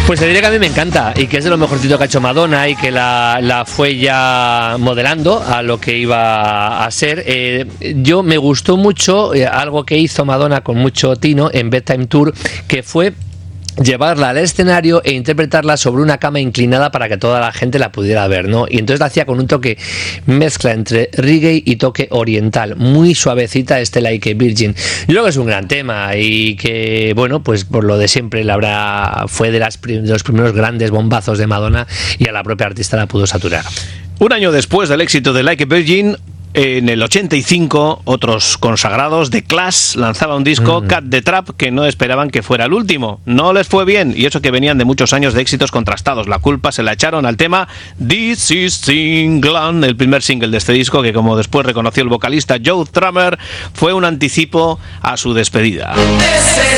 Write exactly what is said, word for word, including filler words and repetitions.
Pues te diré que a mí me encanta y que es de lo mejorcito que ha hecho Madonna y que la, la fue ya modelando a lo que iba a ser. Eh, yo me gustó mucho eh, algo que hizo Madonna con mucho tino en Bedtime Tour, que fue llevarla al escenario e interpretarla sobre una cama inclinada para que toda la gente la pudiera ver, ¿no? Y entonces la hacía con un toque mezcla entre reggae y toque oriental, muy suavecita, este Like a Virgin. Yo creo que es un gran tema y que, bueno, pues por lo de siempre, la habrá, fue de, las, de los primeros grandes bombazos de Madonna y a la propia artista la pudo saturar. Un año después del éxito de Like a Virgin, en el ochenta y cinco, otros consagrados, The Clash, lanzaba un disco, mm. Cut the Trap, que no esperaban que fuera el último. No les fue bien, y eso que venían de muchos años de éxitos contrastados. La culpa se la echaron al tema This Is England, el primer single de este disco, que como después reconoció el vocalista Joe Strummer, fue un anticipo a su despedida.